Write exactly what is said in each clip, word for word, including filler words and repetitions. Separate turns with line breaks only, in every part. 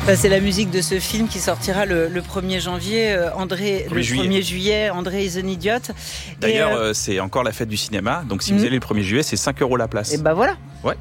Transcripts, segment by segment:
Bah, c'est la musique de ce film qui sortira le, le premier janvier, euh, André, le
juillet.
premier juillet, André is an Idiot.
D'ailleurs,
Et, euh,
euh, c'est encore la fête du cinéma, donc si
mmh.
vous allez le premier juillet, c'est cinq euros la place.
Et bah voilà.
Ouais.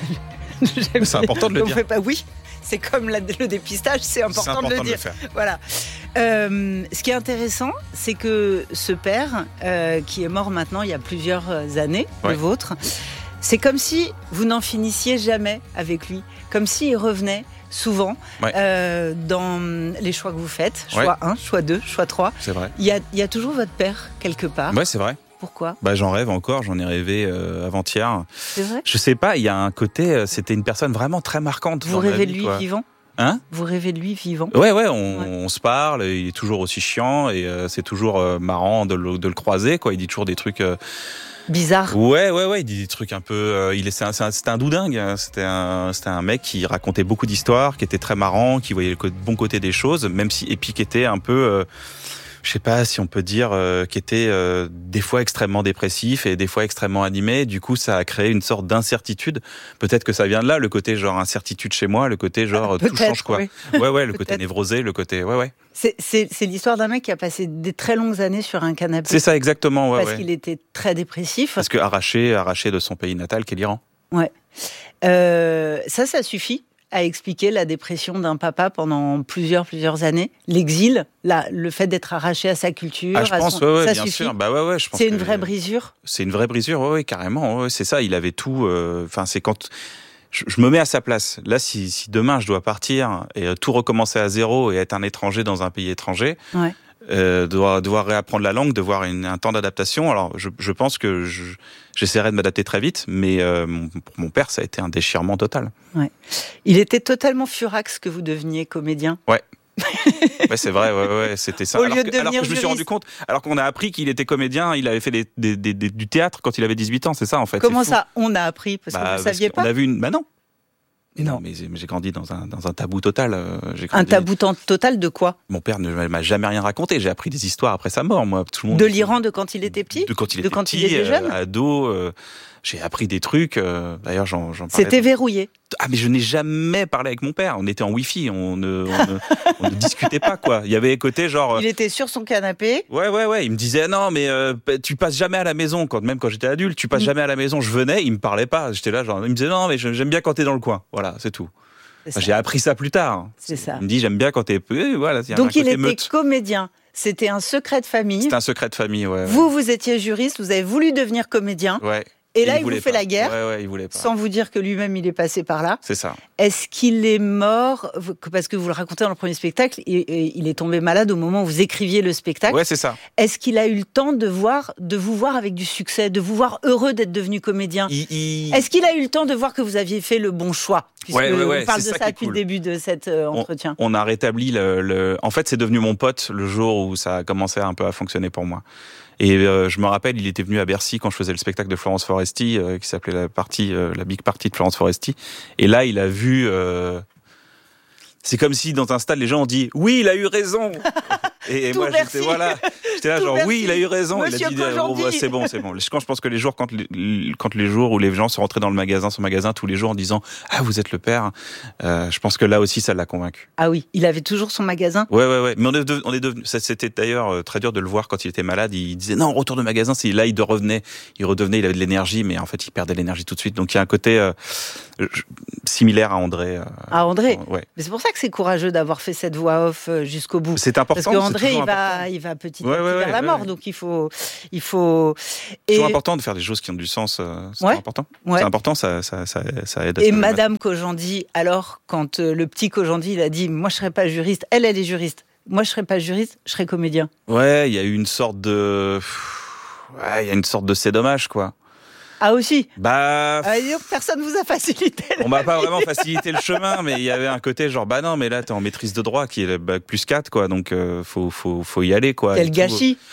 C'est important de le
On
dire.
fait pas, oui, c'est comme la, le dépistage, c'est important,
C'est important
de le
de
dire.
le faire.
Voilà. Euh, ce qui est intéressant, c'est que ce père, euh, qui est mort maintenant il y a plusieurs années,
Ouais.
le vôtre, c'est comme si vous n'en finissiez jamais avec lui, comme s'il revenait souvent
Ouais.
euh, dans les choix que vous faites, choix
Ouais.
un, choix deux, choix trois.
C'est vrai.
Il y a, il y a toujours votre père quelque part.
Ouais, c'est vrai.
Pourquoi ?
Bah, j'en rêve encore, j'en ai rêvé euh, avant-hier.
C'est vrai ?
Je sais pas, il y a un côté, euh, c'était une personne vraiment très marquante.
Vous
dans ma
rêvez
vie,
de lui
quoi.
vivant ?
Hein ?
Vous rêvez de lui vivant ?
Ouais, ouais, on,
Ouais.
on se parle, il est toujours aussi chiant et euh, c'est toujours euh, marrant de le, de le croiser, quoi. Il dit toujours des trucs. Euh...
Bizarre.
Ouais, ouais, ouais, il dit des trucs un peu. Euh, il est, c'est un, c'est un- c'était un doudingue. hein. C'était un, c'était un mec qui racontait beaucoup d'histoires, qui était très marrant, qui voyait le co- bon côté des choses, même si et puis qui était un peu. Euh, je sais pas si on peut dire euh, qui était euh, des fois extrêmement dépressif et des fois extrêmement animé. Du coup, ça a créé une sorte d'incertitude. Peut-être que ça vient de là, le côté genre incertitude chez moi, le côté genre
Ah,
tout
peut-être,
change quoi.
oui.
Ouais, ouais, le côté
Peut-être.
névrosé, le côté. Ouais, ouais.
C'est, c'est, c'est l'histoire d'un mec qui a passé des très longues années sur un canapé.
C'est ça exactement. Ouais,
parce
ouais.
qu'il était très dépressif.
Parce que arraché, arraché de son pays natal, qui est l'Iran.
Ouais. Euh, ça, ça suffit à expliquer la dépression d'un papa pendant plusieurs, plusieurs années. L'exil, là, le fait d'être arraché à sa culture.
Ah, je
à
pense,
son-
ouais, ouais,
ça
bien
suffit.
sûr. Bah ouais, ouais, je pense
C'est une
que-
vraie brisure.
C'est une vraie brisure, ouais, ouais, carrément. Ouais, c'est ça. Il avait tout. Enfin, c'est quand je, je me mets à sa place. Là, si, si demain je dois partir et euh, tout recommencer à zéro et être un étranger dans un pays étranger,
Ouais.
euh, devoir, devoir réapprendre la langue, devoir une, un temps d'adaptation. Alors, je, je pense que je, j'essaierai de m'adapter très vite, mais euh, mon, pour mon père, ça a été un déchirement total.
Il était totalement furax que vous deveniez comédien.
Ouais, c'est vrai, ouais, ouais, c'était ça.
Au
alors
lieu
que,
de
alors que
devenir
je me suis
juriste.
rendu compte, alors qu'on a appris qu'il était comédien, il avait fait des, des, des, des- du théâtre quand il avait dix-huit ans, c'est ça en fait.
Comment
c'est fou.
ça, on a appris ? Parce que
Bah,
vous ne saviez
qu'on
pas.
a vu une. Bah non. Mais
Non.
non, mais j'ai, mais j'ai grandi dans un, dans un tabou total. euh, J'ai
Un
grandi-
tabou tant- total de quoi ?
Mon père ne m'a jamais rien raconté. J'ai appris des histoires après sa mort, moi. Tout le monde.
De l'Iran de quand il était petit ?
De quand il
De
était
quand
petit,
il était jeune
euh, ado. euh, j'ai appris des trucs. euh, D'ailleurs, j'en, j'en parlais.
C'était verrouillé.
Ah, mais je n'ai jamais parlé avec mon père. On était en Wi-Fi. On ne, on ne, on ne discutait pas, quoi. Il y avait côté genre.
Il était sur son canapé.
Ouais, ouais, ouais. Il me disait non, mais euh, tu passes jamais à la maison. Quand même, quand j'étais adulte, tu passes
Mm.
jamais à la maison. Je venais, il me parlait pas. J'étais là, genre, il me disait non, mais je- j'aime bien quand t'es dans le coin. Voilà, c'est tout.
C'est
Enfin,
ça.
j'ai appris ça plus tard.
C'est ça.
Il me dit j'aime bien quand t'es. Euh, voilà. Il y a
Donc
un
il
côté
était
meute.
comédien. C'était un secret de famille.
C'est un secret de famille, ouais. ouais.
Vous, vous étiez juriste, vous avez voulu devenir comédien.
Ouais.
Et là, il, vous
voulait
fait
pas.
la guerre,
Ouais, ouais, il voulait pas.
sans vous dire que lui-même, il est passé par là.
C'est ça.
Est-ce qu'il est mort, parce que vous le racontez dans le premier spectacle, et- et il est tombé malade au moment où vous écriviez le spectacle.
Ouais, c'est ça.
Est-ce qu'il a eu le temps de, voir, de vous voir avec du succès, de vous voir heureux d'être devenu comédien ?
Il, il-
Est-ce qu'il a eu le temps de voir que vous aviez fait le bon choix ? Puisque
Ouais, ouais, ouais,
on parle de
c'est
ça,
ça qui est
depuis
cool.
le début de cet euh, entretien.
On a rétabli le, le. En fait, c'est devenu mon pote le jour où ça a commencé un peu à fonctionner pour moi. Et euh, je me rappelle, il était venu à Bercy quand je faisais le spectacle de Florence Foresti, euh, qui s'appelait la partie, euh, la big party de Florence Foresti. Et là, il a vu. Euh... C'est comme si dans un stade, les gens ont dit oui, il a eu raison. Et, et
Tout
moi,
Bercy.
j'étais voilà, j'étais là
Tout
genre
Bercy.
oui, il a eu raison.
Monsieur
il a dit oh,
Kojandi.
bah, c'est bon, c'est bon. Quand je pense que les jours, quand les, quand les jours où les gens sont rentrés dans le magasin, son magasin tous les jours en disant ah vous êtes le père, euh, je pense que là aussi ça l'a convaincu.
Ah oui, il avait toujours son magasin.
Ouais, ouais, ouais. Mais on est, de- on est devenu. ça, C'était d'ailleurs euh, très dur de le voir quand il était malade. Il disait non, retour de magasin. C'est là, il revenait, il redevenait, il avait de l'énergie, mais en fait, il perdait l'énergie tout de suite. Donc il y a un côté euh, je- similaire à André. euh,
À André.
Ouais.
Mais c'est pour ça que c'est courageux d'avoir fait cette voix off euh, jusqu'au bout.
C'est important.
Parce que
c'est
André,
toujours
il va,
important.
il va petit à
Ouais,
petit
ouais,
vers
ouais,
la
ouais,
mort.
ouais.
Donc il faut, il faut.
C'est
Et,
toujours important de faire des choses qui ont du sens. euh, C'est
Ouais.
important.
Ouais.
C'est important. Ça, ça, ça, ça aide. À
et
se lever le
Madame Kojandi, alors quand euh, le petit Kojandi, il a dit, moi je serais pas juriste. Elle, elle est juriste. Moi je serais pas juriste, je serais comédien.
matin. Ouais, il y a eu une sorte de. Ouais, il y a une sorte de c'est dommage quoi.
Ah aussi.
Bah.
Ah, dis donc, personne vous a facilité.
On m'a pas vraiment facilité le chemin, mais il y avait un côté genre bah non, mais là t'es en maîtrise de droit qui est le bac plus quatre quoi, donc euh, faut faut faut y aller quoi.
Quel
et tout.
gâchis.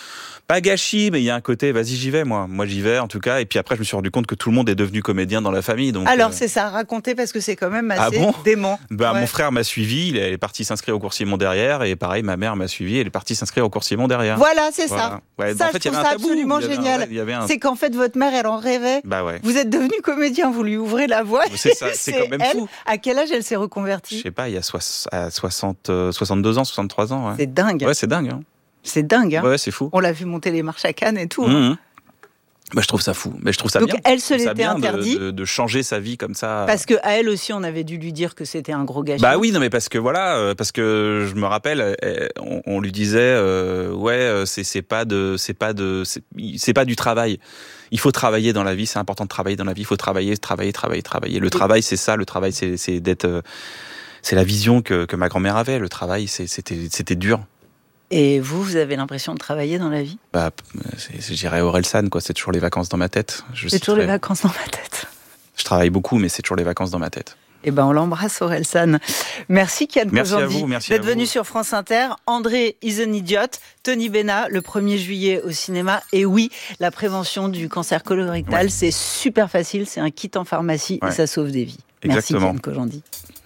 Pas gâchis, mais il y a un côté, vas-y, j'y vais, moi. Moi, j'y vais, en tout cas. Et puis après, je me suis rendu compte que tout le monde est devenu comédien dans la famille. Donc,
Alors,
euh...
c'est ça, racontez, parce que c'est quand même assez
ah bon
dément.
Ben,
ouais.
Mon frère m'a suivi, il est parti s'inscrire au cours Simon derrière. Et pareil, ma mère m'a suivi, elle est partie s'inscrire au cours Simon derrière.
Voilà, c'est
voilà.
ça.
Ouais,
ça,
en fait,
je
il y
trouve
avait
ça
un tabou.
absolument
Il y avait un-
génial.
ouais, il y avait un...
C'est qu'en fait, votre mère, elle en rêvait.
Bah ouais.
Vous êtes devenu comédien, vous lui ouvrez la voie.
C'est ça, c'est quand même
elle.
fou.
À quel âge elle s'est
Je
reconvertie?
sais pas, il y a soix- à soixante, euh, soixante-deux ans, soixante-trois ans. Ouais,
C'est dingue.
ouais c'est dingue. Hein.
C'est dingue. Hein.
Ouais, c'est fou.
On l'a vu monter les marches à Cannes et tout.
Mmh. Bah, je trouve ça fou. Mais je trouve ça
Donc
bien.
elle se
Je trouve ça
l'était
bien de-
interdit.
De, de changer sa vie comme ça.
Parce qu'à elle aussi, on avait dû lui dire que c'était un gros gâchis.
Bah oui, non mais parce que voilà, euh, parce que je me rappelle, euh, on, on lui disait, euh, ouais, euh, c'est c'est pas de, c'est pas de, c'est c'est pas du travail. Il faut travailler dans la vie, c'est important de travailler dans la vie. Il faut travailler, travailler, travailler, travailler. Le travail, c'est ça. Le travail, c'est c'est d'être, euh, c'est la vision que que ma grand-mère avait. Le travail, c'est- c'était c'était dur.
Et vous, vous avez l'impression de travailler dans la vie?
Bah, c'est- c'est- je dirais Orelsan, quoi. C'est toujours les vacances dans ma tête. Je
C'est toujours les
citerai-
vacances dans ma tête.
Je travaille beaucoup, mais c'est toujours les vacances dans ma tête.
Eh ben, on l'embrasse, Orelsan. Merci, Kian
Merci à
Kojandi,
vous, merci à
d'être venu
vous.
sur France Inter. André is an idiot. Tony Bena, le premier juillet au cinéma. Et oui, la prévention du cancer colorectal,
Ouais.
c'est super facile. C'est un kit en pharmacie
Ouais.
et ça sauve des vies. Merci,
Exactement.
Kian Kojandi.